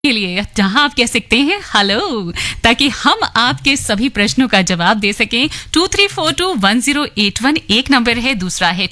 के लिए जहां आप कह सकते हैं हेलो, ताकि हम आपके सभी प्रश्नों का जवाब दे सकें। 23421081 एक नंबर है, दूसरा है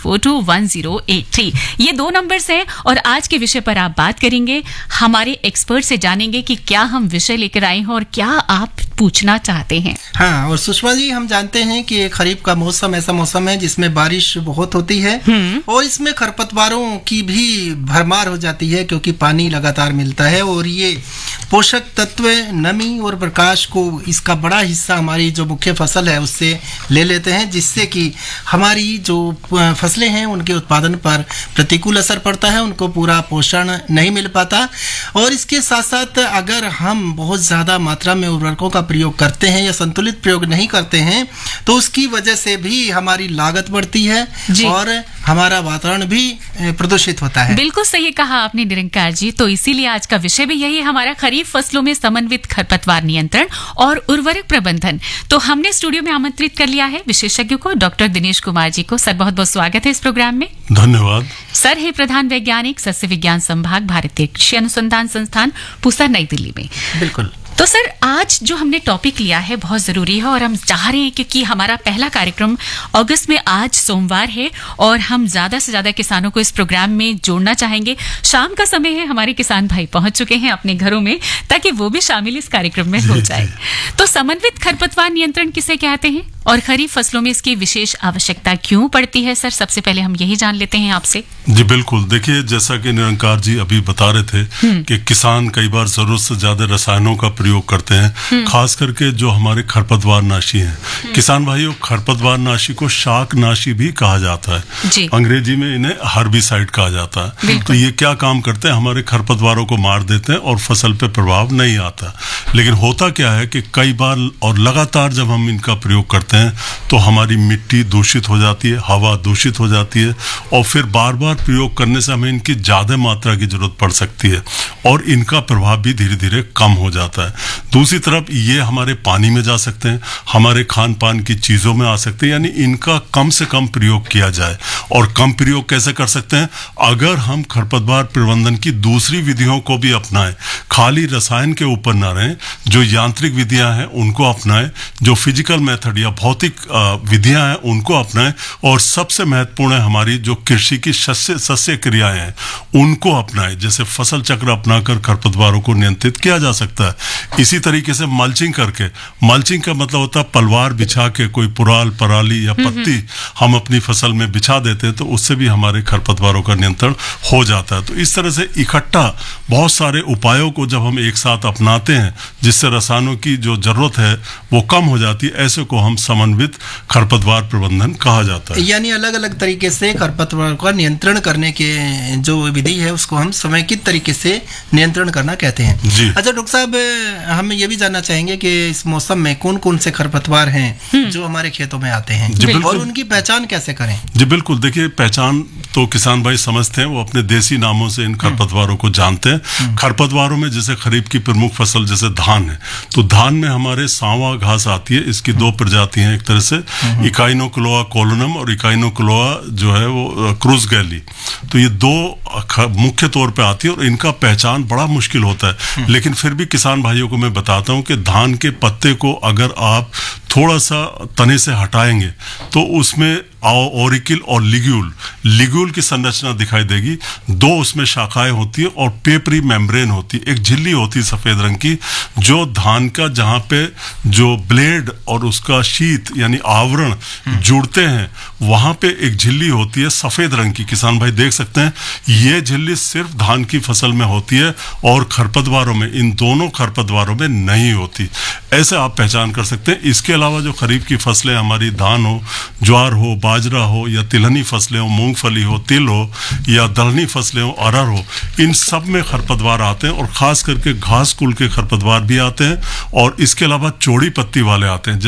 23421083। ये दो नंबर्स हैं और आज के विषय पर आप बात करेंगे। हमारे एक्सपर्ट से जानेंगे कि क्या हम विषय लेकर आए हैं और क्या आप पूछना चाहते हैं। हाँ, और सुषमा जी, हम जानते हैं कि खरीफ का मौसम ऐसा मौसम है जिसमें बारिश बहुत होती है और इसमें खरपतवारों की भी भरमार हो जाती है क्योंकि पानी लगातार मिलता है और ये पोषक तत्व, नमी और प्रकाश को इसका बड़ा हिस्सा हमारी जो मुख्य फसल है उससे ले लेते हैं, जिससे कि हमारी जो फसलें हैं उनके उत्पादन पर प्रतिकूल असर पड़ता है, उनको पूरा पोषण नहीं मिल पाता। और इसके साथ साथ अगर हम बहुत ज़्यादा मात्रा में उर्वरकों का प्रयोग करते हैं या संतुलित प्रयोग नहीं करते हैं तो उसकी वजह से भी हमारी लागत बढ़ती है और हमारा वातावरण भी प्रदूषित होता है। बिल्कुल सही कहा आपने निरंकार जी। तो इसीलिए आज का विषय भी यही है हमारा, खरीफ फसलों में समन्वित खरपतवार नियंत्रण और उर्वरक प्रबंधन। तो हमने स्टूडियो में आमंत्रित कर लिया है विशेषज्ञ को, डॉक्टर दिनेश कुमार जी को। सर, बहुत बहुत स्वागत है इस प्रोग्राम में। धन्यवाद। सर है प्रधान वैज्ञानिक, सस्य विज्ञान संभाग, भारतीय कृषि अनुसंधान संस्थान, पूसा, नई दिल्ली में। बिल्कुल। तो सर, आज जो हमने टॉपिक लिया है बहुत जरूरी है और हम चाह रहे हैं क्योंकि हमारा पहला कार्यक्रम अगस्त में आज सोमवार है और हम ज्यादा से ज्यादा किसानों को इस प्रोग्राम में जोड़ना चाहेंगे। शाम का समय है, हमारे किसान भाई पहुंच चुके हैं अपने घरों में ताकि वो भी शामिल इस कार्यक्रम में हो जाए। तो समन्वित खरपतवार नियंत्रण किसे कहते हैं और खरीफ फसलों में इसकी विशेष आवश्यकता क्यों पड़ती है? सर, सबसे पहले हम यही जान लेते हैं आपसे। जी बिल्कुल। देखिए, जैसा कि निरंकार जी अभी बता रहे थे कि किसान कई बार जरूरत से ज्यादा रसायनों का प्रयोग करते हैं, खास करके जो हमारे खरपतवार नाशी हैं। किसान भाइयों, खरपतवार नाशी को शाक नाशी भी कहा जाता है, अंग्रेजी में इन्हें हर्बिसाइड कहा जाता है। तो ये क्या काम करते हैं? हमारे खरपतवारों को मार देते हैं और फसल पे प्रभाव नहीं आता। लेकिन होता क्या है कि कई बार और लगातार जब हम इनका प्रयोग करते हैं तो हमारी मिट्टी दूषित हो जाती है, हवा दूषित हो जाती है और फिर बार बार प्रयोग करने से हमें इनकी ज्यादा मात्रा की जरूरत पड़ सकती है और इनका प्रभाव भी धीरे धीरे कम हो जाता है। दूसरी तरफ ये हमारे पानी में जा सकते हैं, हमारे खान पान की चीजों में आ सकते हैं, यानी इनका कम से कम प्रयोग किया जाए। और कम प्रयोग कैसे कर सकते हैं? अगर हम खरपतवार प्रबंधन की दूसरी विधियों को भी अपनाएं, खाली रसायन के ऊपर ना रहें, जो यांत्रिक विधियां हैं उनको अपनाएं, जो फिजिकल मेथड या भौतिक विधियां हैं उनको अपनाएं, और सबसे महत्वपूर्ण है हमारी जो कृषि की सस्य क्रियाएं हैं उनको अपनाएं। जैसे फसल चक्र अपनाकर खरपतवारों को नियंत्रित किया जा सकता है। इसी तरीके से मल्चिंग करके, मल्चिंग का मतलब होता है पलवार बिछा के कोई पुराल, पराली या पत्ती हम अपनी फसल में बिछा देते हैं तो उससे भी हमारे खरपतवारों का नियंत्रण हो जाता है। तो इस तरह से इकट्ठा बहुत सारे उपायों को जब हम एक साथ अपनाते हैं जिससे रसायनों की जो जरूरत है वो कम हो जाती है, ऐसे को हम समन्वित खरपतवार प्रबंधन कहा जाता है। यानी अलग अलग तरीके से खरपतवार का नियंत्रण करने के जो विधि है उसको हम समेकित तरीके से नियंत्रण करना कहते हैं। अच्छा डॉक्टर साहब, हम ये भी जानना चाहेंगे कि इस मौसम में कौन कौन से खरपतवार हैं जो हमारे खेतों में आते हैं और उनकी पहचान कैसे करें? जी बिल्कुल। देखिए, पहचान तो किसान भाई समझते हैं, वो अपने देसी नामों से इन खरपतवारों को जानते हैं। खरपतवारों में जैसे खरीफ की प्रमुख फसल जैसे धान है, तो धान में हमारे सांवा घास आती है। इसकी दो प्रजातियां हैं, एक तरह से इकाइनोक्लोआ कोलोनम और इकाइनोक्लोआ जो है वो क्रूजगैली। तो ये दो मुख्य तौर पे आती है और इनका पहचान बड़ा मुश्किल होता है। लेकिन फिर भी किसान भाइयों को मैं बताता हूं कि धान के पत्ते को अगर आप थोड़ा सा तने से हटाएंगे तो उसमें ऑरिकिल और लिग्यूल की संरचना दिखाई देगी। दो उसमें शाखाएं होती है और पेपरी मेम्ब्रेन होती है, एक झिल्ली होती है सफेद रंग की, जो धान का जहां पे जो ब्लेड और उसका शीत यानी आवरण जुड़ते हैं वहां पे एक झिल्ली होती है सफेद रंग की। किसान भाई देख सकते हैं, ये झिल्ली सिर्फ धान की फसल में होती है और खरपतवारों में, इन दोनों खरपतवारों में नहीं होती। ऐसे आप पहचान कर सकते हैं। इसके अलावा जो खरीफ की फसलें हमारी, धान हो, ज्वार हो, बाजरा हो या तिलहनी फसलें हो, मूंगफली हो, तिल हो या दलहनी फसलें हो, अरहर हो, इन सब में खरपतवार आते हैं और खास करके घास कुल के खरपतवार भी आते हैं और इसके अलावा चौड़ी पत्ती वाले आते हैं। जैसे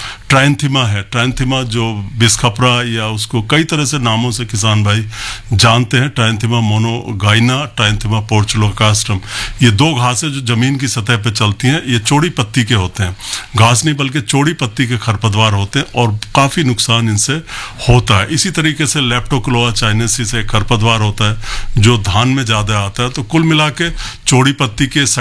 ट्रायंथिमा है, ट्रायंथिमा जो बिस्खपरा या उसको कई तरह से नामों से किसान भाई जानते हैं, ट्रायंथिमा मोनोगाइना, ट्रायंथिमा पोर्चुलोकास्ट्रम। ये 2 घासें जो जमीन की सतह पे चलती हैं, ये चौड़ी पत्ती के होते हैं, घास नहीं बल्कि चौड़ी पत्ती के खरपतवार होते हैं और काफी नुकसान इनसे होता है। इसी तरीके से लेप्टोक्लोआ चाइनेसिस एक खरपतवार होता है जो धान में ज्यादा आता है। तो कुल मिला के चौड़ी पत्ती के